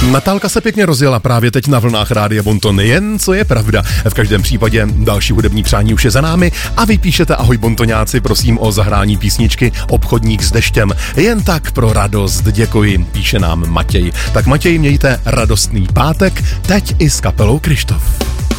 Natálka se pěkně rozjela právě teď na vlnách Rádia Bonton, jen co je pravda. V každém případě další hudební přání už je za námi a vy píšete: ahoj bontoňáci, prosím o zahrání písničky Obchodník s deštěm. Jen tak pro radost, děkuji, píše nám Matěj. Tak Matěj, mějte radostný pátek, teď i s kapelou Kryštof.